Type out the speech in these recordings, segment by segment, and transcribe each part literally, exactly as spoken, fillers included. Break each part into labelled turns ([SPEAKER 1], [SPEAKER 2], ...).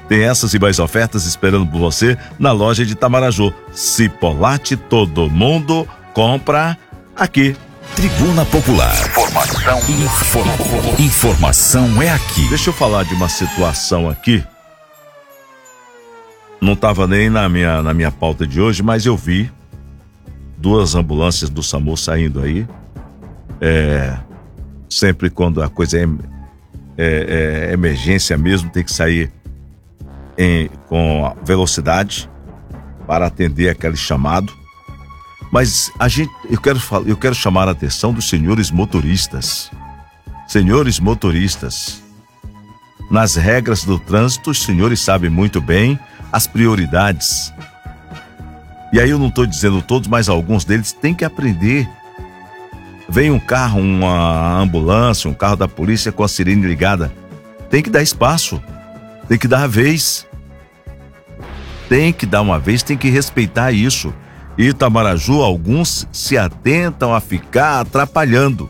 [SPEAKER 1] Tem essas e mais ofertas esperando por você na loja de Itamaraju. Cipolite, todo mundo compra aqui.
[SPEAKER 2] Tribuna Popular. Informação. Inform... Informação é aqui.
[SPEAKER 1] Deixa eu falar de uma situação aqui. Não estava nem na minha, na minha pauta de hoje, mas eu vi duas ambulâncias do SAMU saindo aí. É, sempre quando a coisa é, é, é emergência mesmo, tem que sair em, com velocidade para atender aquele chamado. Mas a gente, eu quero, eu quero chamar a atenção dos senhores motoristas. Senhores motoristas, nas regras do trânsito, os senhores sabem muito bem as prioridades. E aí eu não estou dizendo todos, mas alguns deles têm que aprender. Vem um carro, uma ambulância, um carro da polícia com a sirene ligada. Tem que dar espaço, tem que dar a vez. Tem que dar uma vez, tem que respeitar isso. E Itamaraju, alguns se atentam a ficar atrapalhando.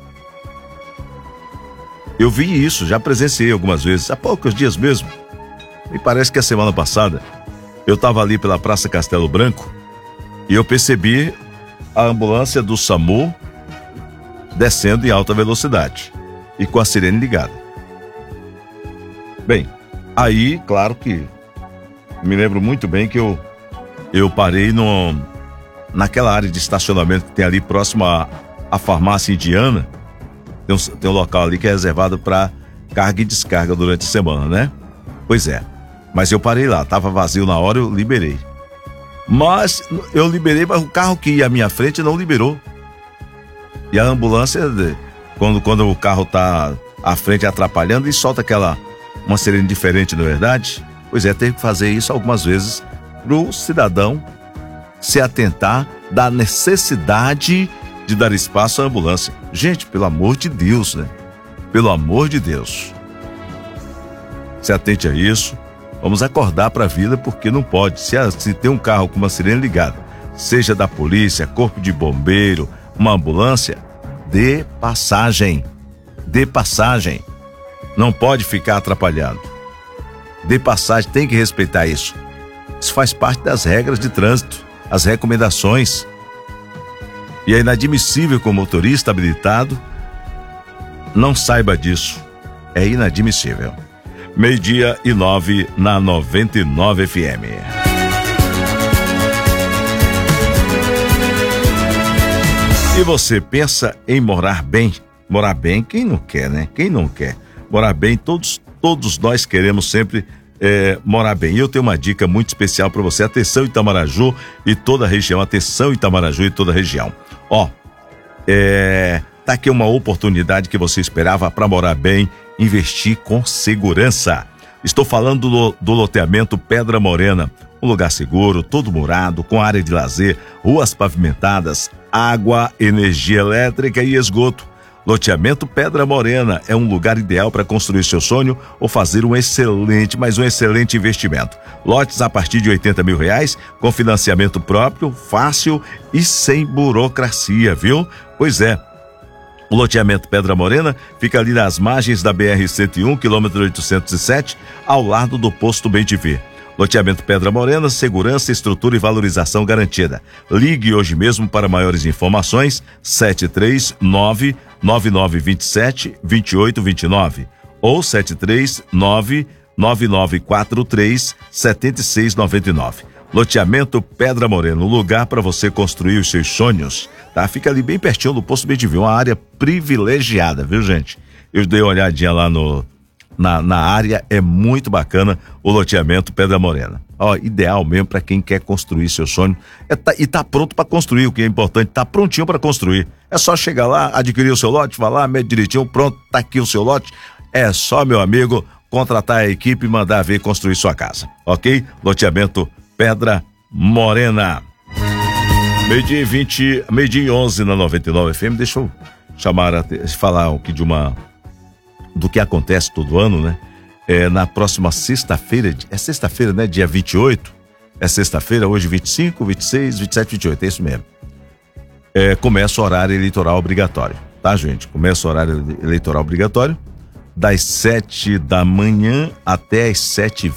[SPEAKER 1] Eu vi isso, já presenciei algumas vezes, há poucos dias mesmo. Me parece que a semana passada, eu estava ali pela Praça Castelo Branco e eu percebi a ambulância do SAMU descendo em alta velocidade e com a sirene ligada. Bem, aí, claro que me lembro muito bem que eu, eu parei no... naquela área de estacionamento que tem ali próximo à, à farmácia indiana. Tem um, tem um local ali que é reservado para carga e descarga durante a semana, né? Pois é, mas eu parei lá, tava vazio na hora, eu liberei. Mas eu liberei, mas o carro que ia à minha frente não liberou. E a ambulância, quando, quando o carro tá à frente atrapalhando, e solta aquela, uma sirene diferente, não é verdade? Pois é, tem que fazer isso algumas vezes pro cidadão se atentar da necessidade de dar espaço à ambulância. Gente, pelo amor de Deus, né? Pelo amor de Deus. Se atente a isso. Vamos acordar para a vida, porque não pode. Se, se tem um carro com uma sirene ligada, seja da polícia, corpo de bombeiro, uma ambulância, dê passagem. Dê passagem. Não pode ficar atrapalhando. Dê passagem, tem que respeitar isso. Isso faz parte das regras de trânsito. As recomendações. E é inadmissível que o motorista habilitado não saiba disso. É inadmissível. Meio-dia e nove na noventa e nove F M. E você pensa em morar bem? Morar bem, quem não quer, né? Quem não quer? Morar bem, todos, todos nós queremos sempre É, morar bem. E eu tenho uma dica muito especial para você. Atenção, Itamaraju e toda a região. Atenção, Itamaraju e toda a região. Ó, é, tá aqui uma oportunidade que você esperava para morar bem, investir com segurança. Estou falando do, do loteamento Pedra Morena, um lugar seguro, todo murado, com área de lazer, ruas pavimentadas, água, energia elétrica e esgoto. Loteamento Pedra Morena é um lugar ideal para construir seu sonho ou fazer um excelente, mas um excelente investimento. Lotes a partir de oitenta mil reais, com financiamento próprio, fácil e sem burocracia, viu? Pois é. O loteamento Pedra Morena fica ali nas margens da B R cento e um, quilômetro oitocentos e sete, ao lado do posto Bem-te-Ver. Loteamento Pedra Morena, segurança, estrutura e valorização garantida. Ligue hoje mesmo para maiores informações, sete três nove, nove nove dois sete, dois oito dois nove ou sete três nove, nove nove quatro três, sete seis nove nove. Loteamento Pedra Morena, um lugar para você construir os seus sonhos, tá? Fica ali bem pertinho do posto Bem-te-Ver, uma área privilegiada, viu, gente? Eu dei uma olhadinha lá no Na, na área, é muito bacana o loteamento Pedra Morena. Ó, ideal mesmo para quem quer construir seu sonho. É, tá, e tá pronto para construir, o que é importante, tá prontinho para construir. É só chegar lá, adquirir o seu lote, vai lá, mede direitinho, pronto, tá aqui o seu lote. É só, meu amigo, contratar a equipe e mandar vir construir sua casa, ok? Loteamento Pedra Morena. Meio-dia e vinte, meio-dia e onze na noventa e nove F M. Deixa eu chamar, a, falar aqui de uma... do que acontece todo ano, né? É, na próxima sexta-feira, é sexta-feira, né? Dia vinte e oito, é sexta-feira, hoje vinte e cinco, vinte e seis, vinte e sete, vinte e oito, é isso mesmo. É, começa o horário eleitoral obrigatório, tá, gente? Começa o horário eleitoral obrigatório, das sete da manhã até as sete e